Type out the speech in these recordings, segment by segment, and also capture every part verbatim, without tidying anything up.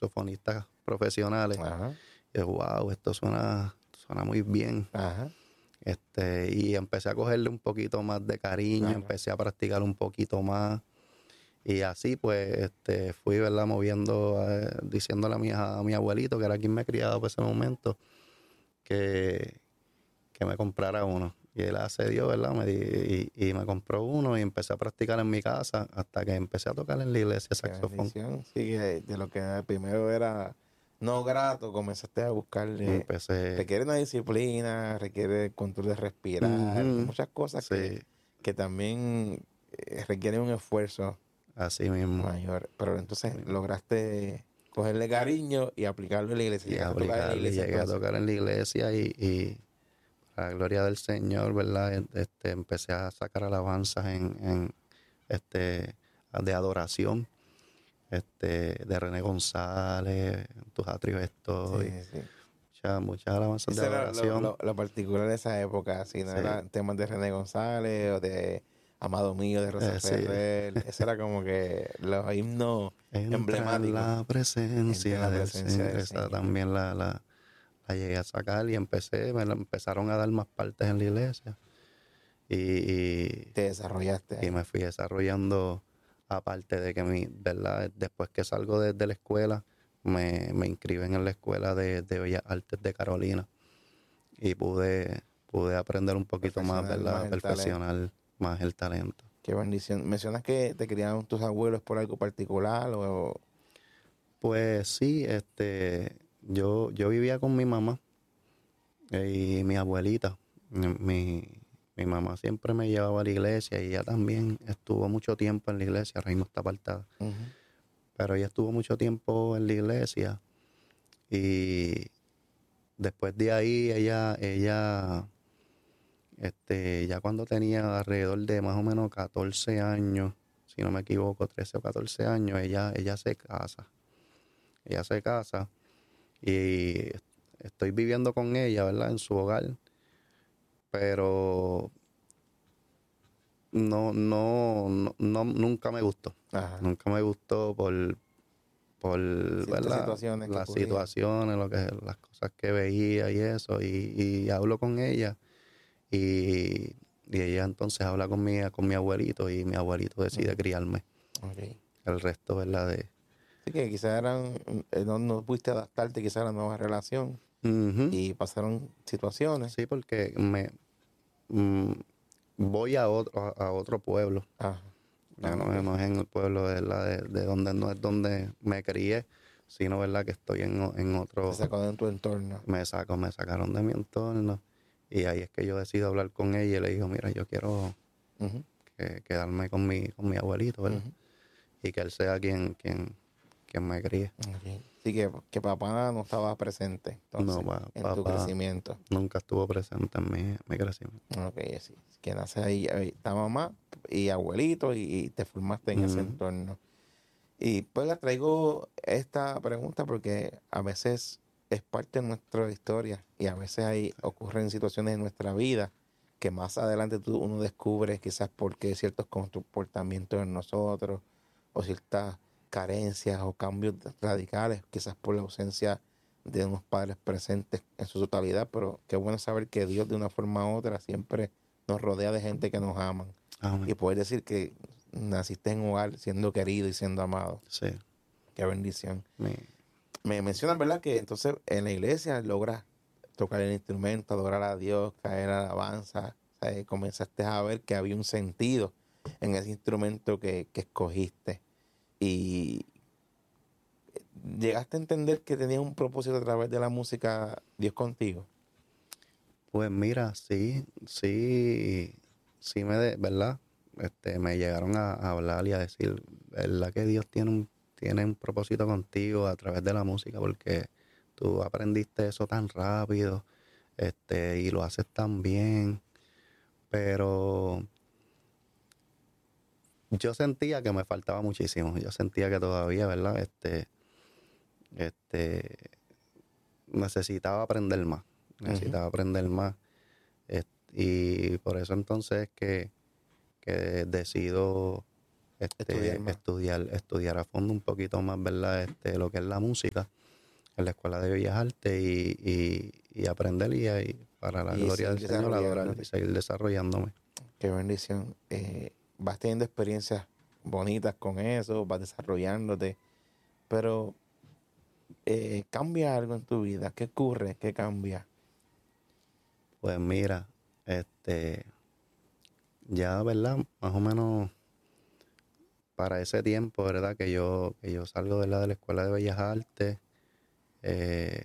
saxofonistas profesionales. Ajá. Y yo, wow, esto suena, suena muy bien. Ajá. Este, y empecé a cogerle un poquito más de cariño, Claro. empecé a practicar un poquito más. Y así pues este, fui, ¿verdad? Moviendo, eh, diciéndole a mi, a mi abuelito, que era quien me criaba por ese momento, que, que me comprara uno. Y él accedió, ¿verdad? Me di, y, y me compró uno y empecé a practicar en mi casa hasta que empecé a tocar en la iglesia Qué saxofón. bendición. Sí, que de lo que primero era no grato, comenzaste a buscarle. Empecé... Requiere una disciplina, requiere control de respirar, Ujú. muchas cosas Sí, que, que también eh, requieren un esfuerzo así mismo. mayor. Pero entonces Sí. lograste cogerle cariño y aplicarlo en la iglesia. Y Llegaste a tocar en la aplicarle, iglesia llegué a entonces. tocar en la iglesia y, y a la gloria del Señor, ¿verdad? Este, empecé a sacar alabanzas en, en este de adoración, este, de René González, en tus atrios estoy, Sí, sí. muchas, muchas alabanzas de Eso era lo, adoración. lo- lo particular de esa época, si no Sí. eran temas de René González o de Amado Mío, de Rosa Eh, sí. Ferrer. Eso era como que los himnos Entra en emblemáticos. la presencia Entra en la del presencia Señor. del Esa Señor. también la, la, la llegué a sacar y empecé, me la empezaron a dar más partes en la iglesia. Y, y, Te desarrollaste y ahí. me fui desarrollando, aparte de que mi, ¿verdad? Después que salgo de, de la escuela, me, me inscriben en la escuela de, de Bellas Artes de Carolina. Y pude, pude aprender un poquito más, Perfeccionar ¿verdad? más el talento. Perfeccionar más el talento. Qué bendición. ¿Mencionas que te criaron tus abuelos por algo particular o...? Pues sí, este, yo, yo vivía con mi mamá y mi abuelita. Mi, mi, mi mamá siempre me llevaba a la iglesia y ella también estuvo mucho tiempo en la iglesia, ahora mismo está apartada. Uh-huh. Pero ella estuvo mucho tiempo en la iglesia y después de ahí ella, ella, este, ya cuando tenía alrededor de más o menos catorce años, si no me equivoco, trece o catorce años, ella, ella se casa. Ella se casa y estoy viviendo con ella, ¿verdad? En su hogar, pero no, no, no, no nunca me gustó. Ajá. Nunca me gustó por, por Ciertas ¿verdad? situaciones que Las ocurrían. situaciones, lo que, las cosas que veía y eso, y, y hablo con ella y, y ella entonces habla con mi, con mi abuelito y mi abuelito decide Ujú. criarme. Okay. El resto, ¿verdad? De, Así que quizás eran, eh, no, no pudiste adaptarte quizás a la nueva relación Ujú. y pasaron situaciones. Sí, porque me mm, voy a otro, a, a otro pueblo. Ajá. Ya no, Ok. no es en el pueblo de, la, de, de donde no es donde me crié, sino verdad que estoy en, o- en otro. Te sacó de tu entorno. Me saco, me sacaron de mi entorno. Y ahí es que yo decido hablar con ella y le digo, mira, yo quiero Ujú. que, quedarme con mi, con mi abuelito, ¿verdad? Ujú. Y que él sea quien, quien, quien me críe. Ok. Así que, que papá no estaba presente entonces No, pa- en tu papá crecimiento. nunca estuvo presente en mi, mi crecimiento. Ok, sí. Que nace ahí, ahí está mamá y abuelito y, y te formaste en ese Ujú. entorno. Y pues le traigo esta pregunta porque a veces es parte de nuestra historia y a veces ahí ocurren situaciones en nuestra vida que más adelante tú, uno descubre quizás por qué ciertos comportamientos en nosotros o ciertas carencias o cambios radicales, quizás por la ausencia de unos padres presentes en su totalidad, pero qué bueno saber que Dios de una forma u otra siempre nos rodea de gente que nos aman Amén. y poder decir que naciste en un hogar siendo querido y siendo amado. Sí. Qué bendición. Mi, Me mencionan, ¿verdad? Que entonces en la iglesia logras tocar el instrumento, adorar a Dios, caer en alabanza. O sea, comenzaste a ver que había un sentido en ese instrumento que, que escogiste. Y llegaste a entender que tenía un propósito a través de la música, Dios contigo. Pues mira, sí, sí, sí me, de, ¿verdad? Este, me llegaron a, a hablar y a decir, ¿verdad que Dios tiene un, tiene un propósito contigo a través de la música? Porque tú aprendiste eso tan rápido, este, y lo haces tan bien, pero yo sentía que me faltaba muchísimo, yo sentía que todavía, ¿verdad? Este, este, necesitaba aprender más, necesitaba uh-huh. aprender más. Y por eso entonces es que, que decido este, Estudiar más. estudiar, estudiar a fondo un poquito más, ¿verdad? Este, lo que es la música en la Escuela de Bellas Artes y, y, y aprender y, y para la Y gloria del seguir Señor adorar desarrollándote. y seguir desarrollándome. Qué bendición. Eh, vas teniendo experiencias bonitas con eso, vas desarrollándote, pero eh, cambia algo en tu vida. ¿Qué ocurre? ¿Qué cambia? Pues mira, este, ya, ¿verdad? Más o menos para ese tiempo, ¿verdad? Que yo, que yo salgo, ¿verdad? De la Escuela de Bellas Artes eh,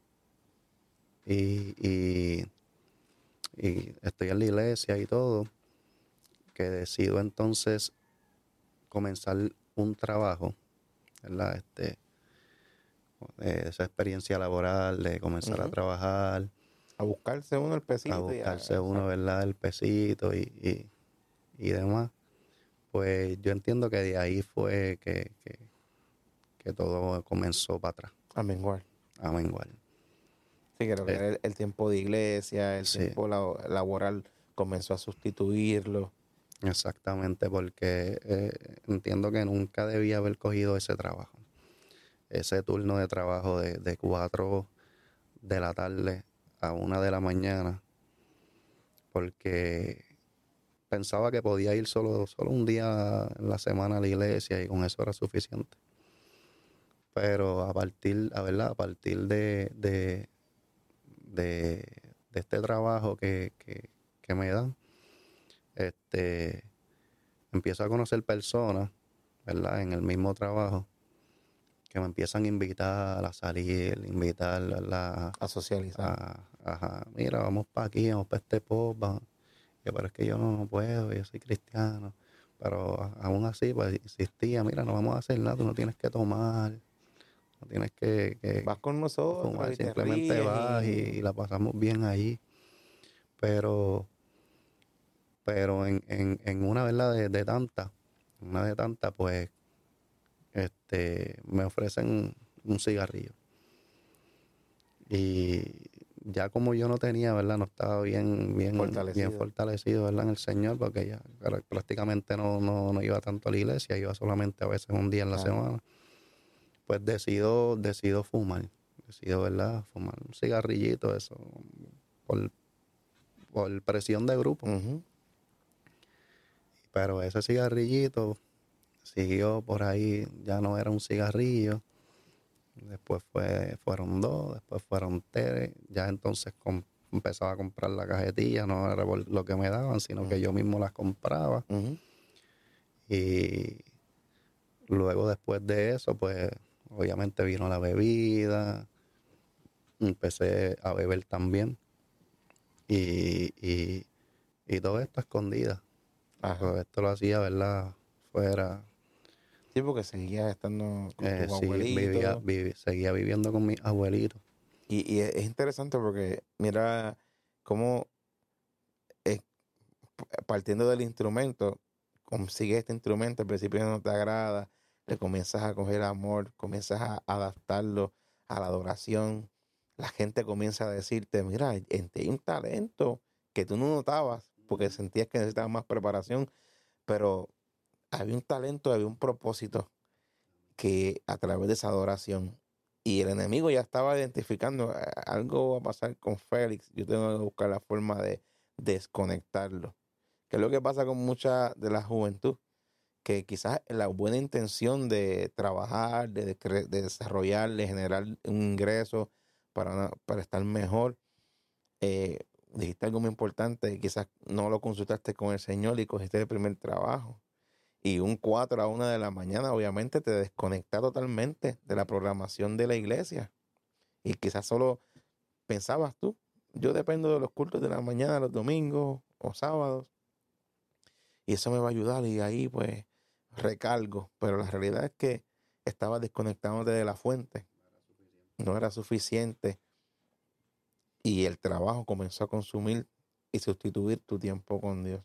y, y, y estoy en la iglesia y todo, que decido entonces comenzar un trabajo, ¿verdad? Este, eh, esa experiencia laboral, de comenzar a Ujú. trabajar, A buscarse uno el a pesito y a, buscarse uno, exacto. ¿verdad? El pesito y, y, y demás. Pues yo entiendo que de ahí fue que, que, que todo comenzó para atrás, A menguar. a menguar. Sí, creo que Eh, era el, el tiempo de iglesia, el sí, tiempo la- laboral comenzó a sustituirlo. exactamente, porque eh, entiendo que nunca debía haber cogido ese trabajo, ese turno de trabajo de, de cuatro de la tarde a una de la mañana, porque pensaba que podía ir solo, solo un día en la semana a la iglesia y con eso era suficiente. Pero a partir, a verdad, a partir de, de, de, de este trabajo que, que, que me dan, este, empiezo a conocer personas, ¿verdad? En el mismo trabajo, que me empiezan a invitar a salir, invitar, ¿verdad? A socializar. A, a, mira, vamos para aquí, vamos para este pub, vamos. Yo, pero es que yo no puedo, yo soy cristiano. Pero a- aún así, pues insistía, mira, no vamos a hacer nada, tú no tienes que tomar, no tienes que, que Vas con nosotros fumar, y te simplemente ríes vas y, y... y la pasamos bien ahí. Pero, pero en, en, en una verdad de, de tanta, una de tantas, pues, este, me ofrecen un cigarrillo. Y ya como yo no tenía, ¿verdad? No estaba bien, bien, bien Fortalecido. fortalecido, ¿verdad? En el Señor, porque ya pra- prácticamente no, no, no iba tanto a la iglesia, iba solamente a veces un día en la Claro. semana. Pues decido, decido fumar, decido, ¿verdad? Fumar un cigarrillito, eso, por, por presión de grupo. Ujú. Pero ese cigarrillito siguió por ahí, ya no era un cigarrillo. Después fue, fueron dos, después fueron tres. Ya entonces com- empezaba a comprar la cajetilla, no era por lo que me daban, sino que yo mismo las compraba. Ujú. Y luego después de eso, pues obviamente vino la bebida, empecé a beber también. Y, y, y todo esto a escondida. Ajá. Todo esto lo hacía, ¿verdad? Fuera. Sí, porque seguías estando con Eh, tus sí, vivía, abuelitos. vivi- seguía viviendo con mis abuelitos. Y, y es es interesante porque mira cómo es, partiendo del instrumento, consigues este instrumento, al principio no te agrada, le comienzas a coger amor, comienzas a adaptarlo a la adoración. La gente comienza a decirte, mira, en ti hay un talento que tú no notabas porque sentías que necesitabas más preparación, pero había un talento, había un propósito que a través de esa adoración y el enemigo ya estaba identificando "Ah, algo va a pasar con Félix, yo tengo que buscar la forma de desconectarlo". Que es lo que pasa con mucha de la juventud, que quizás la buena intención de trabajar, de, de cre- de desarrollar, de generar un ingreso para, una- para estar mejor, eh, dijiste algo muy importante, quizás no lo consultaste con el Señor y cogiste el primer trabajo. Y un cuatro a una de la mañana, obviamente, te desconecta totalmente de la programación de la iglesia. Y quizás solo pensabas tú, yo dependo de los cultos de la mañana, los domingos o sábados, y eso me va a ayudar. Y ahí, pues, recargo. Pero la realidad es que estabas desconectándote de la fuente. No era suficiente. Y el trabajo comenzó a consumir y sustituir tu tiempo con Dios.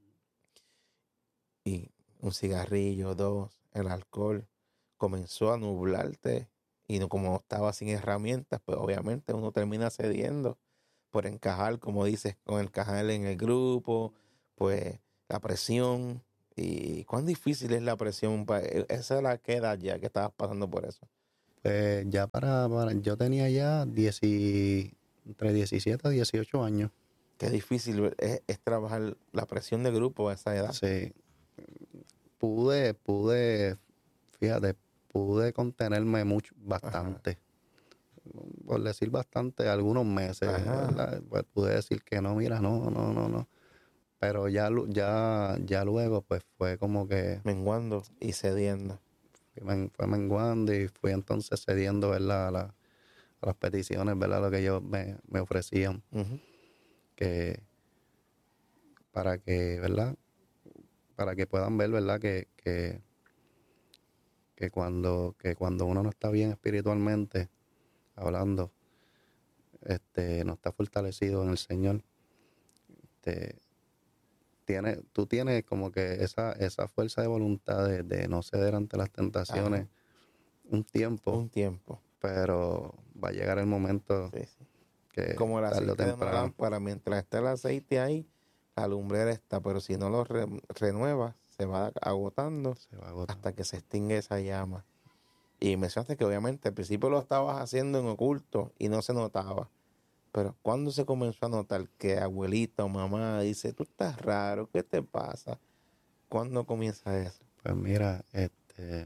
Y un cigarrillo, dos, el alcohol comenzó a nublarte y no, como estaba sin herramientas, pues obviamente uno termina cediendo por encajar, como dices, con encajar en el grupo, pues la presión ¿Y cuán difícil es la presión? pa- e- ¿Esa es la que edad ya que estabas pasando por eso? Pues ya para, para- yo tenía ya diez, entre diecisiete a dieciocho años. Qué difícil es, es trabajar la presión de grupo a esa edad. Sí, pude, pude, fíjate, pude contenerme mucho, Ajá. bastante. Por decir bastante, algunos meses, Ajá. ¿verdad? Pues pude decir que no, mira, no, no, no, no. Pero ya, lu- ya, ya luego, pues fue como que Menguando y cediendo. fui men- fue menguando y fui entonces cediendo, ¿verdad? A, la- a las peticiones, ¿verdad? Lo que ellos me, me ofrecían, Ujú. que para que, ¿verdad? Para que puedan ver, ¿verdad? Que, que, que cuando, que cuando uno no está bien espiritualmente, hablando, este, no está fortalecido en el Señor, este, tiene, tú tienes como que esa, esa fuerza de voluntad de, de no ceder ante las Ajá. tentaciones un tiempo, Un tiempo. pero va a llegar el momento Sí, sí. que Como el tarde o aceite de una temprano lámpara, mientras está el aceite ahí, la lumbrera está, pero si no lo re- renuevas, se va agotando se va a agotar. hasta que se extingue esa llama. Y mencionaste que obviamente al principio lo estabas haciendo en oculto y no se notaba. Pero cuando se comenzó a notar que abuelita o mamá dice, tú estás raro, ¿qué te pasa? ¿Cuándo comienza eso? Pues mira, este,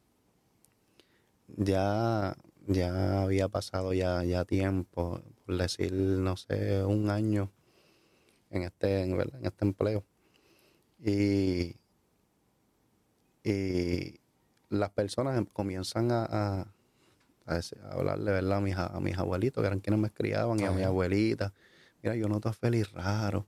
ya, ya había pasado ya, ya tiempo, por decir, no sé, un año en este, en, ¿verdad? En este empleo. Y, y las personas em- comienzan a, a, a dec- a hablarle, ¿verdad? A mis, a, a mis abuelitos, que eran quienes me criaban, y a mi Ajá. abuelita. Mira, yo noto a Félix raro.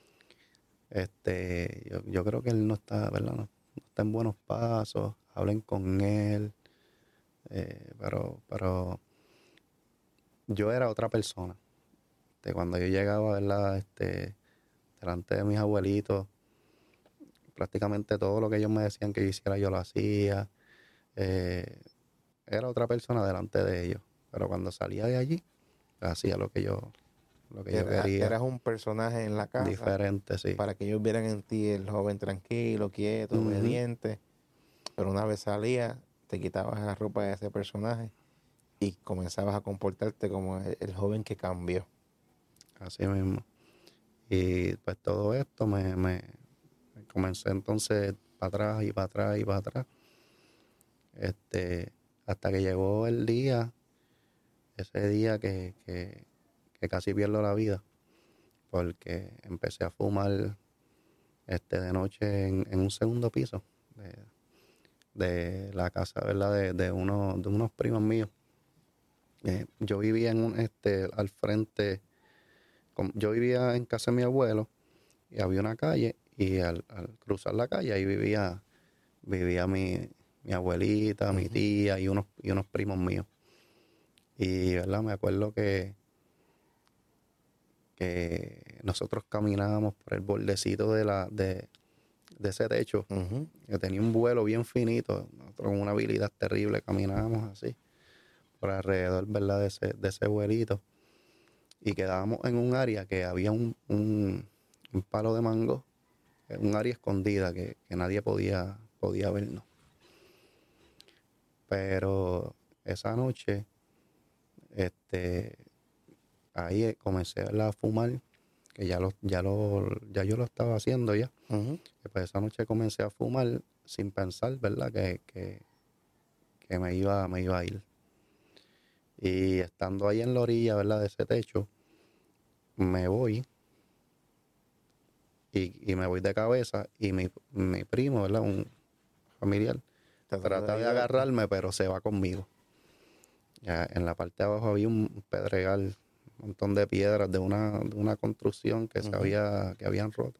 Este, yo, yo creo que él no está, ¿verdad? No, no está en buenos pasos. Hablen con él. Eh, pero, pero yo era otra persona. De cuando yo llegaba, ¿verdad? Este, delante de mis abuelitos, prácticamente todo lo que ellos me decían que yo hiciera, yo lo hacía. Eh, era otra persona delante de ellos. Pero cuando salía de allí, hacía lo que yo, lo que yo Era- quería. eras un personaje en la casa Diferente, sí. para que ellos vieran en ti el joven tranquilo, quieto, Ujú. obediente. Pero una vez salía, te quitabas la ropa de ese personaje y comenzabas a comportarte como el, el joven que cambió. Así mismo. Y pues todo esto me, me, me comencé entonces para atrás y para atrás y para atrás. Este, hasta que llegó el día, ese día que, que, que casi pierdo la vida, porque empecé a fumar este de noche en, en un segundo piso de, de la casa, ¿verdad? De, de, uno, de unos primos míos. Eh, yo vivía en un, este, al frente, com- yo vivía en casa de mi abuelo y había una calle y al, al cruzar la calle ahí vivía, vivía mi, mi abuelita, mi Ujú. tía y unos, y unos primos míos. Y, ¿verdad? Me acuerdo que, que nosotros caminábamos por el bordecito de, la, de, de ese techo, Ujú. que tenía un vuelo bien finito, nosotros con una habilidad terrible caminábamos así, por alrededor, ¿verdad? De ese, de ese vuelito. Y quedábamos en un área que había un, un, un palo de mango, un área escondida que, que nadie podía, podía vernos. Pero esa noche, este, ahí eh, comencé, ¿verdad? A fumar, que ya lo, ya lo, ya yo lo estaba haciendo ya. Ujú. Y pues esa noche comencé a fumar sin pensar, ¿verdad? Que, que, que me iba, me iba a ir. Y estando ahí en la orilla, ¿verdad? De ese techo, me voy y, y me voy de cabeza y mi, mi primo, ¿verdad? Un familiar, Tratando de trata de ayudarte. agarrarme, pero se va conmigo. Ya en la parte de abajo había un pedregal, un montón de piedras de una, de una construcción que se Ujú. había, que habían roto.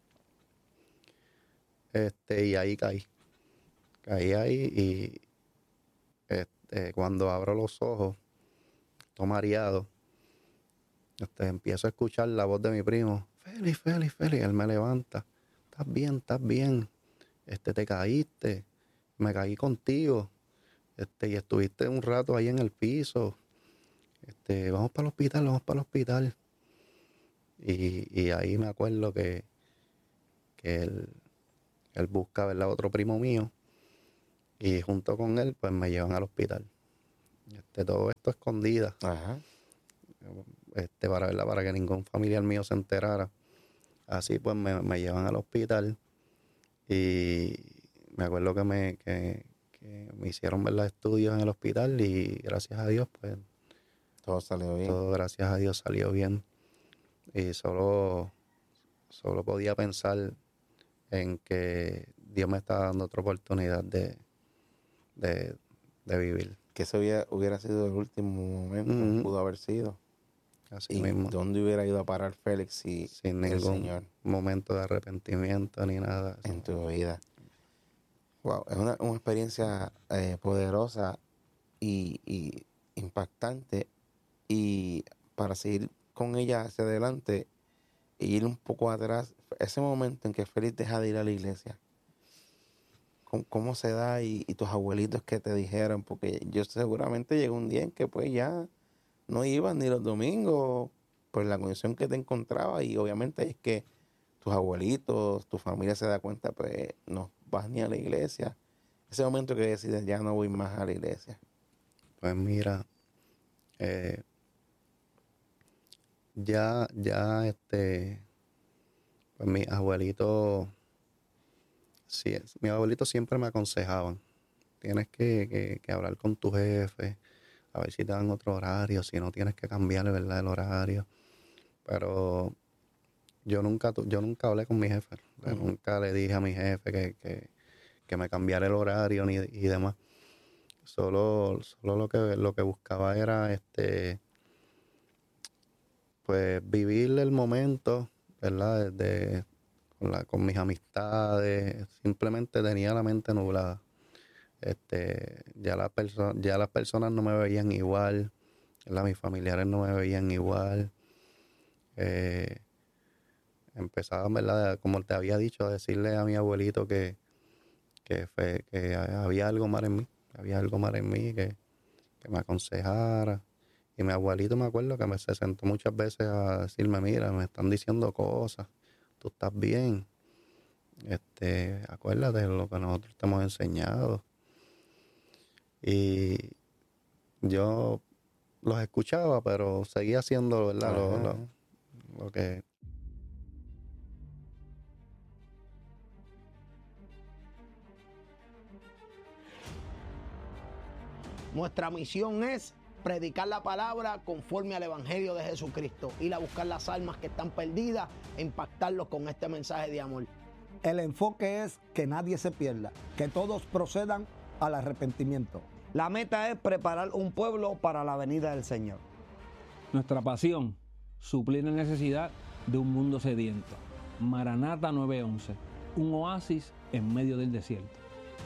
Este, y ahí caí. Caí ahí y este, cuando abro los ojos, todo mareado, este, empiezo a escuchar la voz de mi primo. Félix, Félix, Félix. Él me levanta. ¿Estás bien? ¿Estás bien? Este, te caíste. Me caí contigo. Este, y estuviste un rato ahí en el piso. Este, vamos para el hospital, vamos para el hospital. Y, y ahí me acuerdo que, que él, él busca, ¿verdad?, otro primo mío y junto con él pues me llevan al hospital. Este, todo esto escondida. Ajá. Este, para, ¿verdad?, para que ningún familiar mío se enterara. Así pues me, me llevan al hospital y me acuerdo que me, que, que me hicieron, ¿verdad?, estudios en el hospital y gracias a Dios pues Todo salió bien. todo gracias a Dios salió bien. Y solo, solo podía pensar en que Dios me estaba dando otra oportunidad de, de, de vivir. Que eso hubiera, hubiera sido el último momento, Mm-hmm. pudo haber sido. Así ¿Y mismo. dónde hubiera ido a parar Félix si Sin el ningún Señor momento de arrepentimiento ni nada. en tu vida? Wow, es una, una experiencia eh, poderosa y, y impactante. Y para seguir con ella hacia adelante e ir un poco atrás, ese momento en que Félix deja de ir a la iglesia, ¿cómo, cómo se da? Y, y tus abuelitos que te dijeron, porque yo seguramente llegó un día en que pues ya no iban ni los domingos por la condición que te encontraba, y obviamente es que tus abuelitos, tu familia se da cuenta, pues no vas ni a la iglesia. Ese momento que decides, ya no voy más a la iglesia. Pues mira, eh, ya, ya este, pues mis abuelitos, sí, mis abuelitos siempre me aconsejaban, tienes que, que, que hablar con tu jefe, a ver si te dan otro horario, si no tienes que cambiar, ¿verdad?, el horario. Pero yo nunca, tu- yo nunca hablé con mi jefe, o sea, Ujú. nunca le dije a mi jefe que, que, que me cambiara el horario ni, y demás. Solo, solo lo que, lo que buscaba era este, pues vivir el momento, ¿verdad? De, con, la, con mis amistades, simplemente tenía la mente nublada. Este, ya las personas, ya las personas no me veían igual, ¿verdad? Mis familiares no me veían igual. Eh, empezaba, ¿verdad?, como te había dicho, a decirle a mi abuelito que, que, fue, que había algo mal en mí, que había algo mal en mí, que, que me aconsejara. Y mi abuelito, me acuerdo que me se sentó muchas veces a decirme, mira, me están diciendo cosas, tú estás bien, este, acuérdate de lo que nosotros te hemos enseñado. Y yo los escuchaba, pero seguía haciendo, ¿verdad?, lo, lo, lo que... Nuestra misión es predicar la palabra conforme al Evangelio de Jesucristo, ir a buscar las almas que están perdidas e impactarlos con este mensaje de amor. El enfoque es que nadie se pierda, que todos procedan al arrepentimiento. La meta es preparar un pueblo para la venida del Señor. Nuestra pasión, suplir la necesidad de un mundo sediento. Maranata nueve once, un oasis en medio del desierto.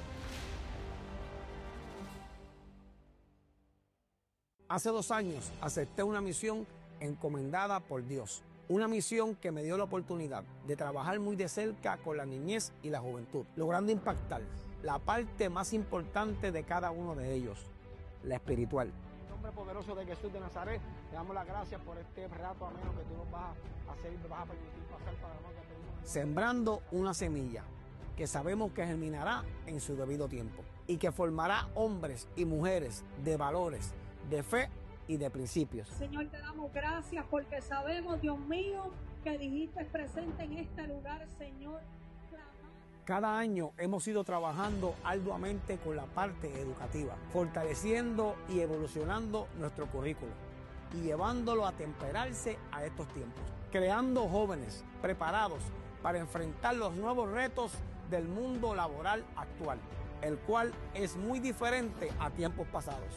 Hace dos años acepté una misión encomendada por Dios. Una misión que me dio la oportunidad de trabajar muy de cerca con la niñez y la juventud, logrando impactar la parte más importante de cada uno de ellos, la espiritual. En el nombre poderoso de Jesús de Nazaret, te damos las gracias por este rato ameno que tú nos vas a hacer y nos vas a permitir pasar para nosotros. Sembrando una semilla que sabemos que germinará en su debido tiempo y que formará hombres y mujeres de valores, de fe y de principios. Señor, te damos gracias porque sabemos, Dios mío, que dijiste presente en este lugar, Señor. Cada año hemos ido trabajando arduamente con la parte educativa, fortaleciendo y evolucionando nuestro currículo y llevándolo a temperarse a estos tiempos, creando jóvenes preparados para enfrentar los nuevos retos del mundo laboral actual, el cual es muy diferente a tiempos pasados.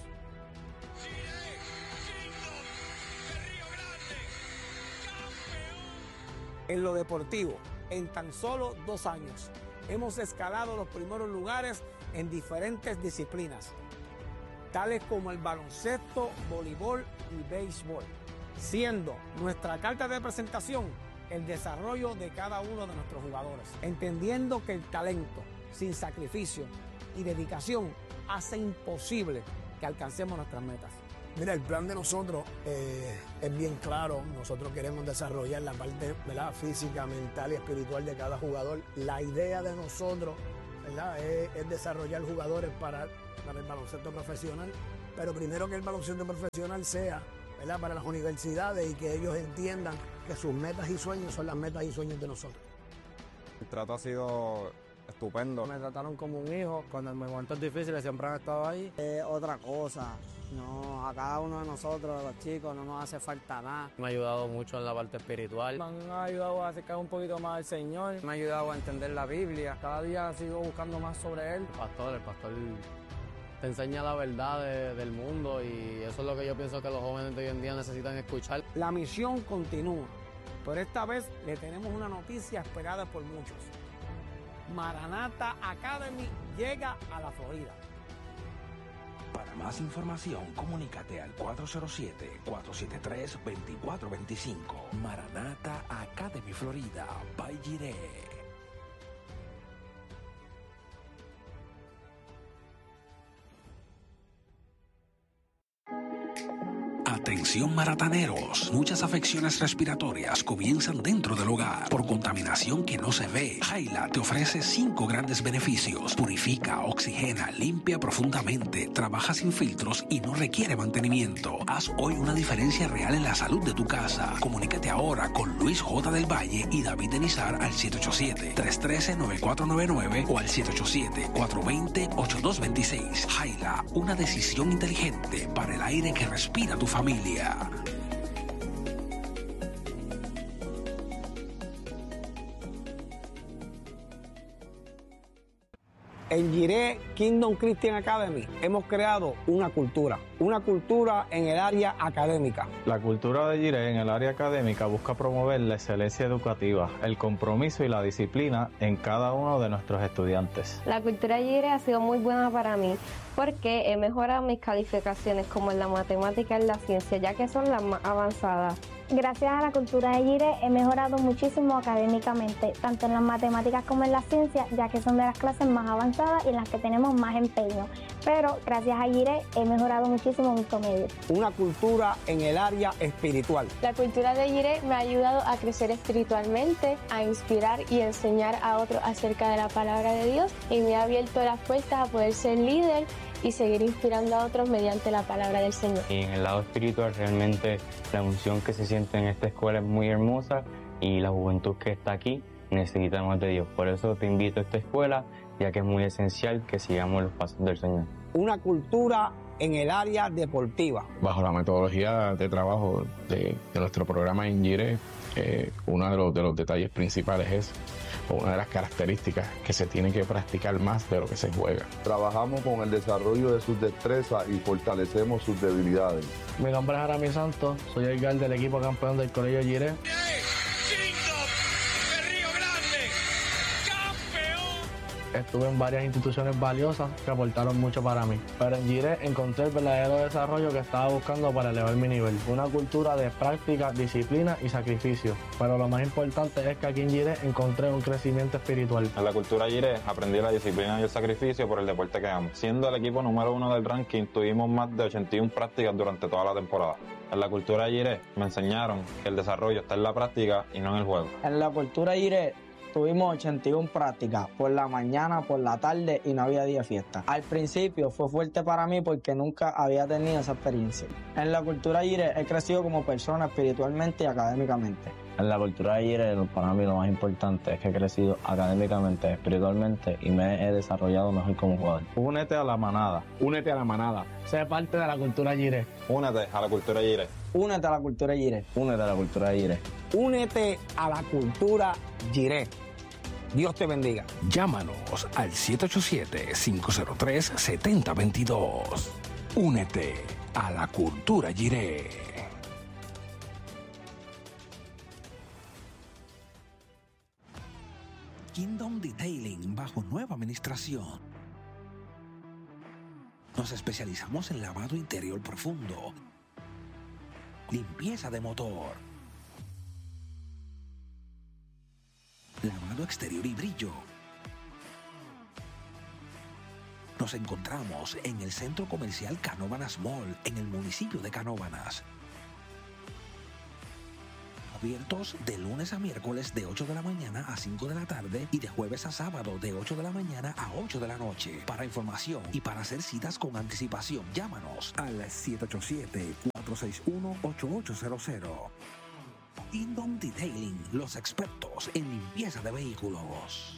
En lo deportivo, en tan solo dos años, hemos escalado los primeros lugares en diferentes disciplinas, tales como el baloncesto, voleibol y béisbol, siendo nuestra carta de presentación el desarrollo de cada uno de nuestros jugadores, entendiendo que el talento, sin sacrificio y dedicación, hace imposible que alcancemos nuestras metas. Mira, el plan de nosotros eh, es bien claro. Nosotros queremos desarrollar la parte, ¿verdad?, física, mental y espiritual de cada jugador. La idea de nosotros, ¿verdad?, es, es desarrollar jugadores para, para el baloncesto profesional, pero primero que el baloncesto profesional sea, ¿verdad?, para las universidades y que ellos entiendan que sus metas y sueños son las metas y sueños de nosotros. El trato ha sido estupendo. Me trataron como un hijo. Cuando en momentos difíciles siempre han estado ahí. Es otra cosa. No, a cada uno de nosotros, los chicos, no nos hace falta nada. Me ha ayudado mucho en la parte espiritual. Me han ayudado a acercar un poquito más al Señor. Me ha ayudado a entender la Biblia. Cada día sigo buscando más sobre Él. El pastor, el pastor te enseña la verdad de, del mundo y eso es lo que yo pienso que los jóvenes de hoy en día necesitan escuchar. La misión continúa, pero esta vez le tenemos una noticia esperada por muchos. Maranatha Academy llega a la Florida. Para más información, comunícate al cuatro cero siete, cuatro siete tres, dos cuatro dos cinco. Maranatha Academy Florida, by Jireh. Atención marataneros, muchas afecciones respiratorias comienzan dentro del hogar por contaminación que no se ve. Jaila te ofrece cinco grandes beneficios. Purifica, oxigena, limpia profundamente, trabaja sin filtros y no requiere mantenimiento. Haz hoy una diferencia real en la salud de tu casa. Comunícate ahora con Luis J. del Valle y David Denizar al siete ocho siete, tres uno tres, nueve cuatro nueve nueve o al siete ocho siete, cuatro dos cero, ocho dos dos seis. Jaila, una decisión inteligente para el aire que respira tu familia. En Jireh Kingdom Christian Academy hemos creado una cultura, una cultura en el área académica. La cultura de Jireh en el área académica busca promover la excelencia educativa, el compromiso y la disciplina en cada uno de nuestros estudiantes. La cultura de Jireh ha sido muy buena para mí porque he mejorado mis calificaciones como en la matemática y en la ciencia, ya que son las más avanzadas. Gracias a la cultura de Jireh he mejorado muchísimo académicamente, tanto en las matemáticas como en la ciencia, ya que son de las clases más avanzadas y en las que tenemos más empeño. Pero gracias a Jireh he mejorado muchísimo mi promedio. Una cultura en el área espiritual. La cultura de Jireh me ha ayudado a crecer espiritualmente, a inspirar y enseñar a otros acerca de la palabra de Dios y me ha abierto las puertas a poder ser líder y seguir inspirando a otros mediante la palabra del Señor. Y en el lado espiritual realmente la unción que se siente en esta escuela es muy hermosa y la juventud que está aquí necesita más de Dios. Por eso te invito a esta escuela, ya que es muy esencial que sigamos los pasos del Señor. Una cultura en el área deportiva. Bajo la metodología de trabajo de, de nuestro programa en Jireh, eh, uno de los, de los detalles principales es, o una de las características, que se tiene que practicar más de lo que se juega. Trabajamos con el desarrollo de sus destrezas y fortalecemos sus debilidades. Mi nombre es Aramis Santos, soy el guard del equipo campeón del Colegio Jireh. Estuve en varias instituciones valiosas que aportaron mucho para mí. Pero en Jireh encontré el verdadero desarrollo que estaba buscando para elevar mi nivel. Una cultura de práctica, disciplina y sacrificio. Pero lo más importante es que aquí en Jireh encontré un crecimiento espiritual. En la cultura Jireh aprendí la disciplina y el sacrificio por el deporte que amo. Siendo el equipo número uno del ranking, tuvimos más de ochenta y una prácticas durante toda la temporada. En la cultura Jireh me enseñaron que el desarrollo está en la práctica y no en el juego. En la cultura Jireh tuvimos ochenta y una prácticas, por la mañana, por la tarde y no había día de fiesta. Al principio fue fuerte para mí porque nunca había tenido esa experiencia. En la cultura Jireh he crecido como persona espiritualmente y académicamente. En la cultura de Jireh, para mí lo más importante es que he crecido académicamente, espiritualmente y me he desarrollado mejor como jugador. Únete a la manada. Únete a la manada. Sé parte de la cultura Jireh. Únete a la cultura Jireh. Únete a la cultura Jireh. Únete a la cultura de Jireh. Únete a la cultura Jireh. Dios te bendiga. Llámanos al siete ocho siete, cinco cero tres, siete cero dos dos. Únete a la cultura Jireh. Kingdom Detailing bajo nueva administración. Nos especializamos en lavado interior profundo, limpieza de motor, lavado exterior y brillo, Nos encontramos en el Centro Comercial Canóvanas Mall, en el municipio de Canóvanas. Abiertos de lunes a miércoles de ocho de la mañana a cinco de la tarde y de jueves a sábado de ocho de la mañana a ocho de la noche. Para información y para hacer citas con anticipación, llámanos al siete ocho siete, cuatro seis uno, ocho ocho cero cero. Indom Detailing, los expertos en limpieza de vehículos.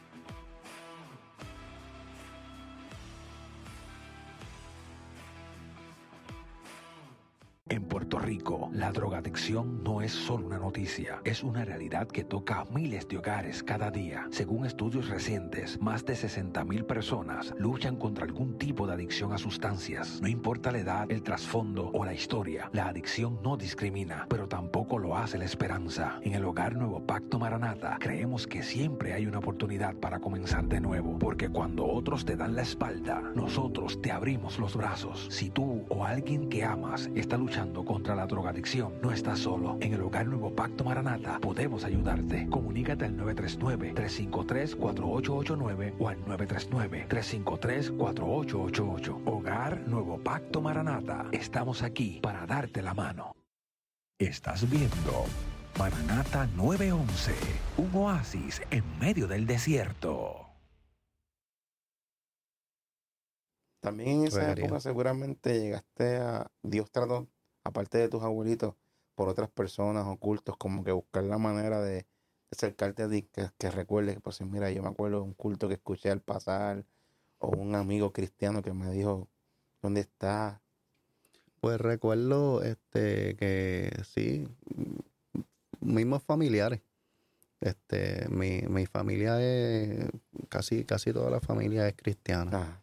En Puerto Rico, la drogadicción no es solo una noticia, es una realidad que toca a miles de hogares cada día. Según estudios recientes, más de sesenta mil personas luchan contra algún tipo de adicción a sustancias. No importa la edad, el trasfondo o la historia, la adicción no discrimina, pero tampoco lo hace la esperanza. En el Hogar Nuevo Pacto Maranata, creemos que siempre hay una oportunidad para comenzar de nuevo, porque cuando otros te dan la espalda, nosotros te abrimos los brazos. Si tú o alguien que amas está luchando contra la drogadicción, no estás solo. En el Hogar Nuevo Pacto Maranata podemos ayudarte. Comunícate al nueve tres nueve, tres cinco tres, cuatro ocho ocho nueve o al nueve tres nueve, tres cinco tres, cuatro ocho ocho ocho. Hogar Nuevo Pacto Maranata. Estamos aquí para darte la mano. Estás viendo Maranata nueve once, un oasis en medio del desierto. También en esa Regaría. época seguramente llegaste a... Dios trató, aparte de tus abuelitos, por otras personas ocultos, como que buscar la manera de, de acercarte a ti, que, que recuerdes, pues mira, yo me acuerdo de un culto que escuché al pasar, o un amigo cristiano que me dijo, ¿dónde estás? Pues recuerdo este que sí, mismos familiares. Este, mi, mi familia es, casi, casi toda la familia es cristiana. Ah,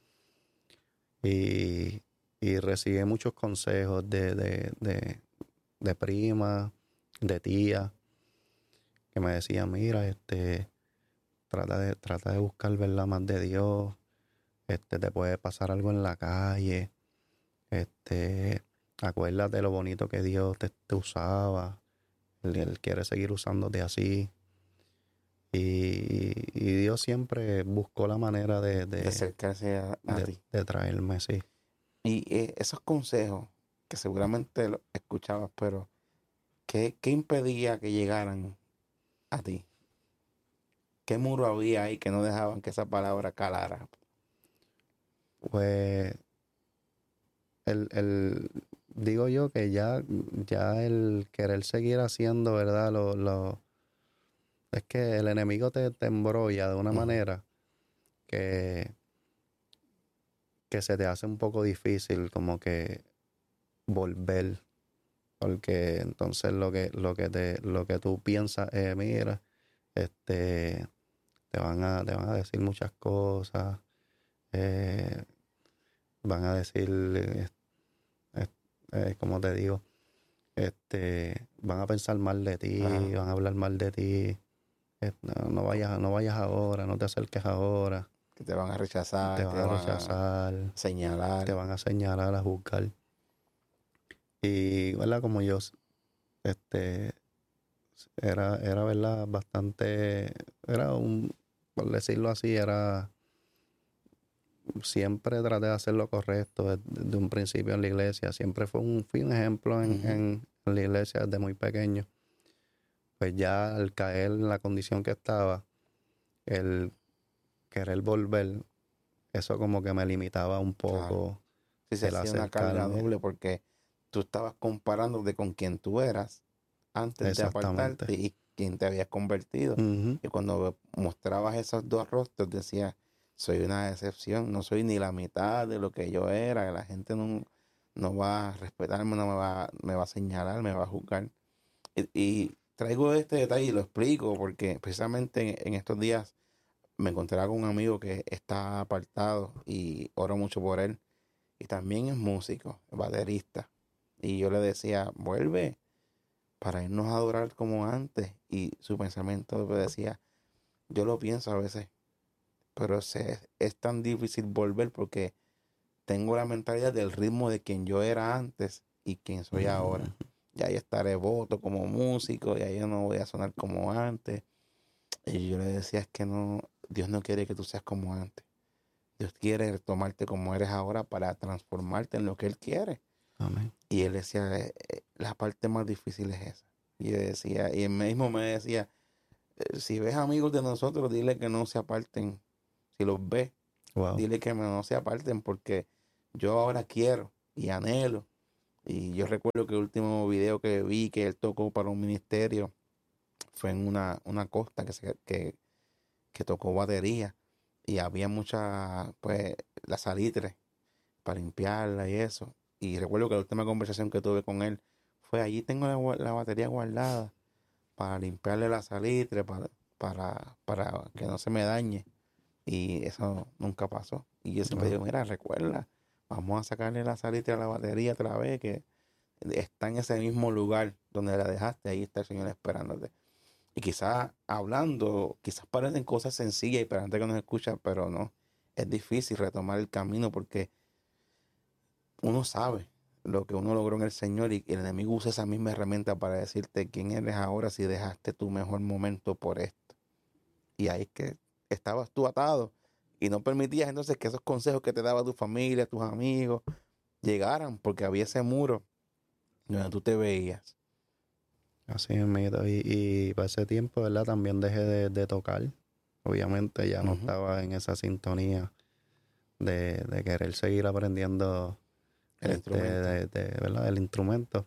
Y, y recibí muchos consejos de, de, de, de prima, de tía, que me decían, mira, este, trata de, trata de buscar verdad más de Dios, este, te puede pasar algo en la calle, este, acuérdate lo bonito que Dios te, te usaba, él, él quiere seguir usándote así. Y, y Dios siempre buscó la manera de, de, de acercarse a, a de, ti. de traerme, sí. Y eh, esos consejos, que seguramente los escuchabas, pero ¿qué, qué impedía que llegaran a ti? ¿Qué muro había ahí que no dejaban que esa palabra calara? Pues el, el, digo yo que ya, ya el querer seguir haciendo, ¿verdad? Lo, lo, es que el enemigo te, te embrolla de una Ujú. manera que, que se te hace un poco difícil como que volver. Porque entonces lo que, lo que te, lo que tú piensas es, mira, este, te van a, te van a decir muchas cosas, eh, van a decir, eh, eh, eh, como te digo, este, van a pensar mal de ti, Ajá. van a hablar mal de ti, eh, no, no vayas, no vayas ahora, no te acerques ahora, Que te van a rechazar, te van a rechazar, señalar. te van a señalar, a juzgar. Y, ¿verdad? Como yo, este, era, era, ¿verdad? Bastante, era un, por decirlo así, era, siempre traté de hacer lo correcto desde, desde un principio en la iglesia. Siempre fue un, fui un ejemplo en, Ujú. en, en la iglesia desde muy pequeño. Pues ya al caer en la condición que estaba, el querer volver, eso como que me limitaba un poco. Sí, se el hacía una carga acercarme. doble porque tú estabas comparándote con quien tú eras antes de apartarte Exactamente. y quien te habías convertido. Ujú. Y cuando mostrabas esos dos rostros, decías, soy una decepción, no soy ni la mitad de lo que yo era, la gente no, no va a respetarme, no me va, me va a señalar, me va a juzgar. Y, y traigo este detalle y lo explico porque precisamente en estos días me encontré con un amigo que está apartado y oro mucho por él. Y también es músico, es baterista. Y yo le decía, vuelve para irnos a adorar como antes. Y su pensamiento me decía, yo lo pienso a veces, pero se, es tan difícil volver porque tengo la mentalidad del ritmo de quien yo era antes y quien soy ahora. Ya yo estaré voto como músico, ya yo no voy a sonar como antes. Y yo le decía, es que no, Dios no quiere que tú seas como antes. Dios quiere tomarte como eres ahora para transformarte en lo que Él quiere. Amén. Y él decía, eh, eh, la parte más difícil es esa. Y yo decía, y él mismo me decía, eh, si ves amigos de nosotros, dile que no se aparten. Si los ves, Wow. dile que no se aparten, porque yo ahora quiero y anhelo. Y yo recuerdo que el último video que vi que él tocó para un ministerio fue en una, una costa que, se, que, que tocó batería. Y había mucha, pues, la salitre para limpiarla y eso. Y recuerdo que la última conversación que tuve con él fue, allí tengo la, gua- la batería guardada para limpiarle la salitre, para, para, para que no se me dañe. Y eso nunca pasó. Y yo siempre Wow. digo, mira, recuerda, vamos a sacarle la salitre a la batería otra vez, que está en ese mismo lugar donde la dejaste, ahí está el Señor esperándote. Y quizás hablando, quizás parecen cosas sencillas y para gente que nos escucha, pero no, es difícil retomar el camino porque uno sabe lo que uno logró en el Señor y el enemigo usa esa misma herramienta para decirte quién eres ahora si dejaste tu mejor momento por esto. Y ahí es que estabas tú atado y no permitías entonces que esos consejos que te daba tu familia, tus amigos, llegaran porque había ese muro donde tú te veías. Así es, mito. Y, y para ese tiempo, ¿verdad? También dejé de, de tocar. Obviamente ya no Ujú. estaba en esa sintonía de, de querer seguir aprendiendo El este, instrumento. de, de, ¿verdad? El instrumento.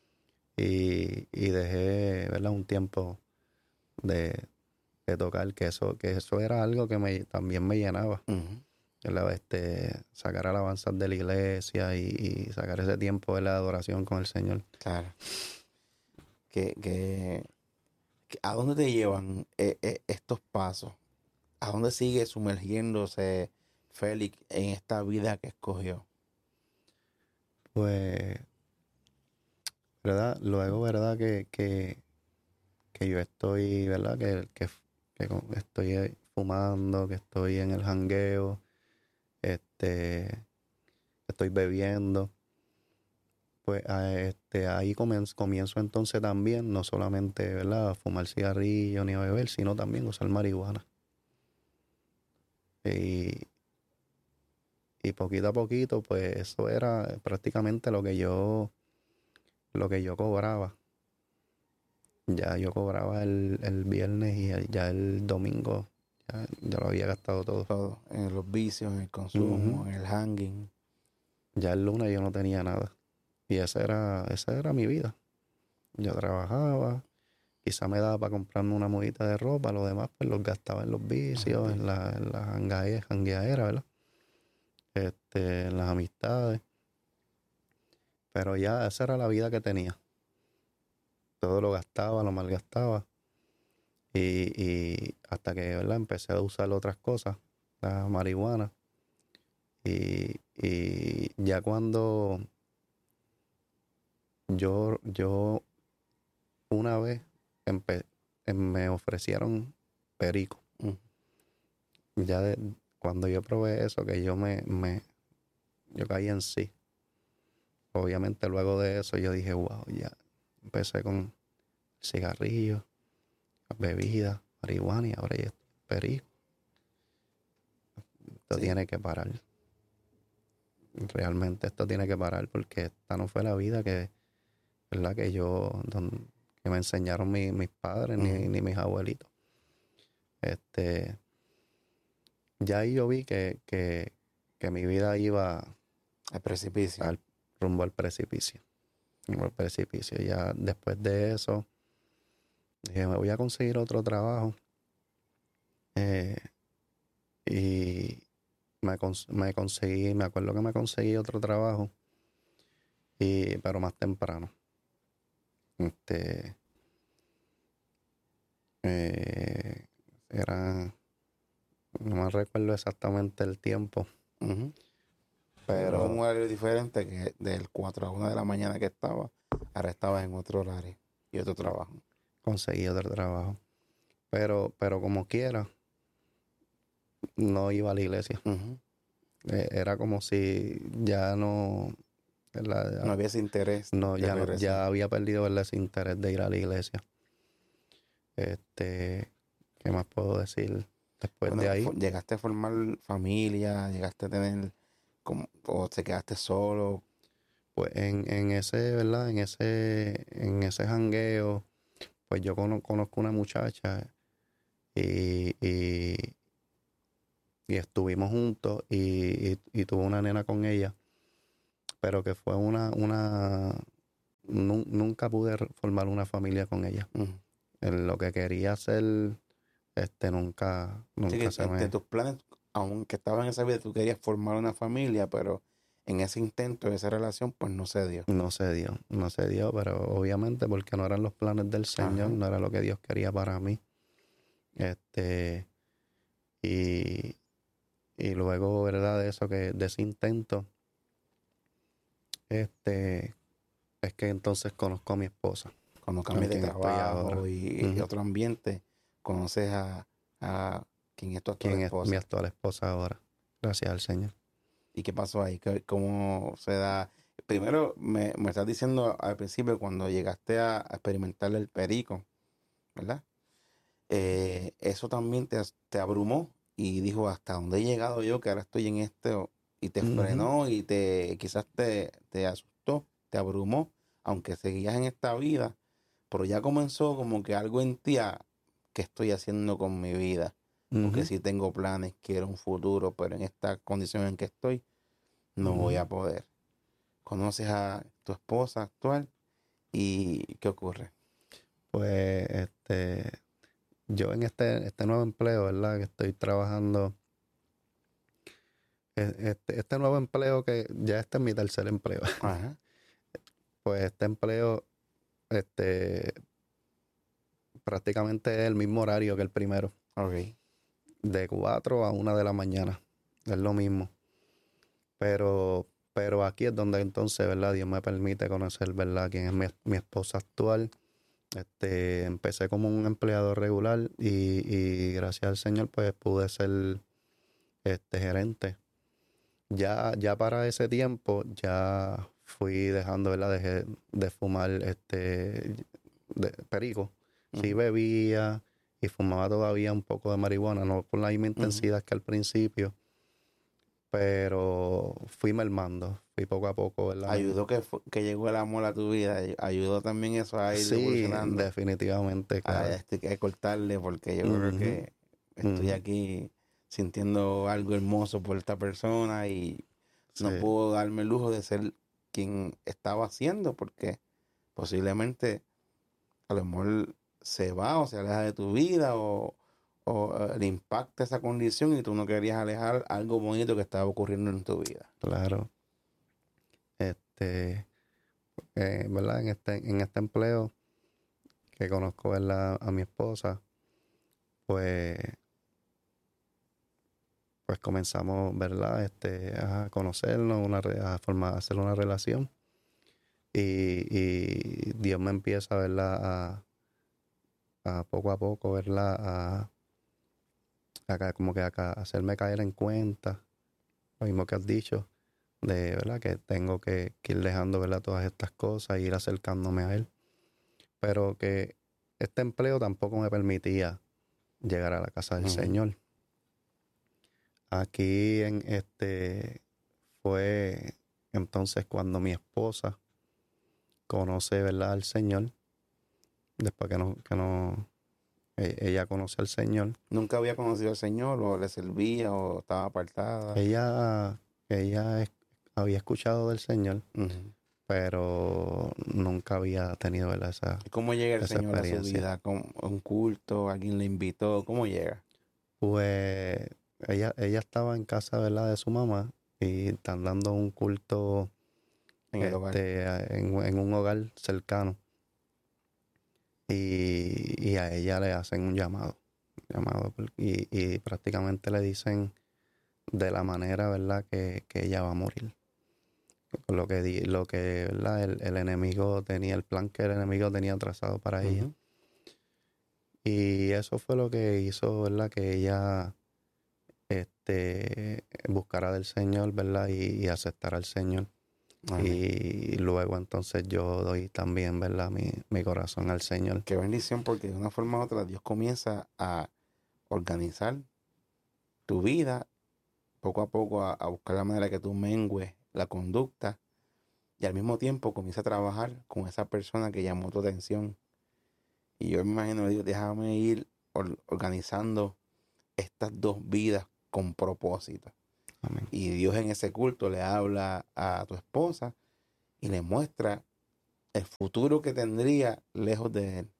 Y, y dejé, ¿verdad? Un tiempo de, de tocar, que eso, que eso era algo que me, también me llenaba. Ujú. ¿Verdad? Este, sacar alabanzas de la iglesia y, y sacar ese tiempo de la adoración con el Señor. Claro. Que, que, que- ¿A dónde te llevan eh, eh, estos pasos? ¿A dónde sigue sumergiéndose Félix en esta vida que escogió? Pues, ¿verdad? Luego, ¿verdad? Que, que, que yo estoy, ¿verdad? Que, que, que con- estoy fumando, que estoy en el jangueo, este, que estoy bebiendo. Pues a- este, ahí comienzo, comienzo entonces también, no solamente, ¿verdad? A fumar cigarrillo ni a beber, sino también usar marihuana. Y, y poquito a poquito, pues eso era prácticamente lo que yo, lo que yo cobraba. Ya yo cobraba el, el viernes y el- ya el domingo ya, ya lo había gastado todo. Todo, en los vicios, en el consumo, Ujú. en el hanging. Ya el lunes yo no tenía nada. Y esa era, esa era mi vida. Yo trabajaba, quizá me daba para comprarme una mudita de ropa, lo demás pues los gastaba en los vicios, en la, en la jangae- jangueadera, ¿verdad? Este, en las amistades. Pero ya esa era la vida que tenía. Todo lo gastaba, lo malgastaba. Y, y hasta que, ¿verdad? Empecé a usar otras cosas, la marihuana. Y, y ya cuando yo, yo una vez empe- em- me ofrecieron perico. Mm. Ya de- cuando yo probé eso, que yo me, me yo caí en sí. Obviamente luego de eso yo dije, wow, ya empecé con cigarrillos, bebidas, marihuana y ahora ya perico. Esto Sí. tiene que parar. Realmente esto tiene que parar porque esta no fue la vida que, ¿verdad? Que yo, don- que me enseñaron mi- mis padres ni, Ujú. ni mis abuelitos. Este, ya ahí yo vi que, que, que mi vida iba Al precipicio. al, rumbo al precipicio. Rumbo al precipicio. Ya después de eso, dije, me voy a conseguir otro trabajo. Eh, y me, cons- me conseguí, me acuerdo que me conseguí otro trabajo, y, pero más temprano. Este, eh, era, no me recuerdo exactamente el tiempo, Ujú. pero Pero un horario diferente que del cuatro a una de la mañana que estaba, ahora estabas en otro horario y otro trabajo. conseguí otro trabajo. Pero, pero como quiera, no iba a la iglesia. Ujú. Eh, era como si ya no, ¿verdad? No había ese interés. No, de ya, no- regresar. ya había perdido, ¿verdad? Ese interés de ir a la iglesia. Este, ¿qué más puedo decir? después Bueno, de ahí, fo- ¿llegaste a formar familia? ¿Llegaste a tener, como, o te quedaste solo? pues en, en ese, ¿verdad? En ese, en ese jangueo, pues yo cono- conozco una muchacha y, y, y estuvimos juntos y, y, y tuve una nena con ella, pero que fue una, una, nu- nunca pude re- formar una familia con ella. En lo que quería hacer, este, nunca, nunca Así que se entre me... tus planes, aunque estabas en esa vida, tú querías formar una familia, pero en ese intento, esa relación, pues no se dio. No se dio, no se dio, pero obviamente porque no eran los planes del Señor, Ajá. no era lo que Dios quería para mí. Este, y, y luego, ¿verdad? De eso, que de ese intento, este, es que entonces conozco a mi esposa. Cuando con cambias de quien estoy trabajo ahora. y, y Ujú. otro ambiente, conoces a, a quien es tu actual Quien es esposa. mi actual esposa ahora. Gracias al Señor. ¿Y qué pasó ahí? ¿Qué- ¿Cómo se da? Primero, me, me estás diciendo al principio, cuando llegaste a, a experimentar el perico, ¿verdad? Eh, eso también te, as- te abrumó y dijo, ¿hasta dónde he llegado yo? Que ahora estoy en este, o- y te Ujú. frenó y te quizás te, te asustó, te abrumó, aunque seguías en esta vida, pero ya comenzó como que algo en ti a, ¿qué estoy haciendo con mi vida? Porque Ujú. si tengo planes, quiero un futuro, pero en esta condición en que estoy, no voy Ujú. a poder. Conoces a tu esposa actual y ¿qué ocurre? Pues, este, yo en este, este nuevo empleo, ¿verdad? Que estoy trabajando, e- este, este nuevo empleo que ya este es mi tercer empleo. Ajá. Pues este empleo, este, prácticamente es el mismo horario que el primero. Ok. De cuatro a una de la mañana. Es lo mismo. Pero, pero aquí es donde entonces, ¿verdad? Dios me permite conocer, ¿verdad? Quién es mi, mi esposa actual. Este, empecé como un empleado regular y, y gracias al Señor, pues pude ser este gerente. Ya, ya para ese tiempo, ya fui dejando, ¿verdad? Dejé de fumar este de perico. Sí Ujú. bebía y fumaba todavía un poco de marihuana, no con la misma Ujú. intensidad que al principio, pero fui mermando, fui poco a poco, ¿verdad? Ayudó que, fu- que llegó el amor a tu vida. ay- Ayudó también eso a ir Sí, evolucionando. definitivamente, A claro. este que cortarle porque yo creo Ujú, que estoy ujú. aquí sintiendo algo hermoso por esta persona y no Sí. puedo darme el lujo de ser quien estaba haciendo porque posiblemente a lo mejor se va o se aleja de tu vida o, o eh, le impacta esa condición y tú no querías alejar algo bonito que estaba ocurriendo en tu vida. Claro. Este, eh, ¿verdad? En este, en este empleo que conozco, ¿verdad? A mi esposa, pues, pues comenzamos, ¿verdad? Este, a conocernos, una, re- a formar, a hacer una relación. Y, y Dios me empieza, ¿verdad? A, a poco a poco, ¿verdad? A, a ca- como que a, ca- hacerme caer en cuenta, lo mismo que has dicho, de, ¿verdad? Que tengo que, que ir dejando, ¿verdad? Todas estas cosas, ir acercándome a Él. Pero que este empleo tampoco me permitía llegar a la casa del Ujú. Señor. Aquí en este fue entonces cuando mi esposa conoce, ¿verdad? Al Señor. Después que no, que no, e- ella conoce al Señor. Nunca había conocido al Señor o le servía o estaba apartada. Ella, ella es- había escuchado del Señor, Ujú. pero nunca había tenido, ¿verdad? Esa, ¿Y cómo llega el esa Señor a su experiencia. vida? ¿Con un culto? ¿Alguien le invitó? ¿Cómo llega? Pues ella, ella estaba en casa, ¿verdad? De su mamá y están dando un culto En el hogar. este, a- en, en un hogar cercano. Y, y a ella le hacen un llamado. llamado por- y, y prácticamente le dicen de la manera, ¿verdad? Que, que ella va a morir. Lo que, di- lo que ¿verdad? El, el enemigo tenía, el plan que el enemigo tenía trazado para ella. Ujú. Y eso fue lo que hizo, ¿verdad? Que ella este, buscara del Señor, ¿verdad? Y, y aceptara al Señor. Amén. Y luego entonces yo doy también, ¿verdad? Mi, mi corazón al Señor. Qué bendición porque de una forma u otra Dios comienza a organizar tu vida, poco a poco a, a buscar la manera que tú mengues la conducta y al mismo tiempo comienza a trabajar con esa persona que llamó tu atención. Y yo me imagino, digo, déjame ir or- organizando estas dos vidas con propósito. Amén. Y Dios en ese culto le habla a tu esposa y le muestra el futuro que tendría lejos de él.